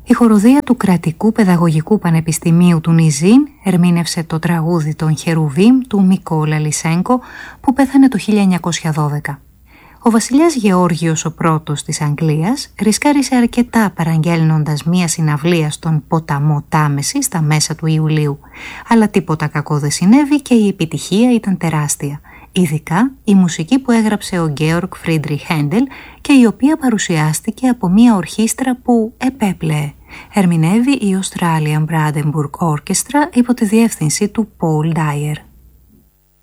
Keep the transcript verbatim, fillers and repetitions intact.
Η χοροδία του Κρατικού Παιδαγωγικού Πανεπιστημίου του Νιζίν ερμήνευσε το τραγούδι των Χερουβίμ του Μικόλα Λισένκο που πέθανε το χίλια εννιακόσια δώδεκα. Ο βασιλιάς Γεώργιος ο πρώτος της Αγγλίας ρισκάρισε αρκετά παραγγέλνοντας μία συναυλία στον ποταμό Τάμεση στα μέσα του Ιουλίου, αλλά τίποτα κακό δεν συνέβη και η επιτυχία ήταν τεράστια. Ειδικά η μουσική που έγραψε ο Γκέοργκ Φρίντριχ Χέντελ και η οποία παρουσιάστηκε από μία ορχήστρα που επέπλεε. Ερμηνεύει η Australian Brandenburg Orchestra υπό τη διεύθυνση του Paul Dyer.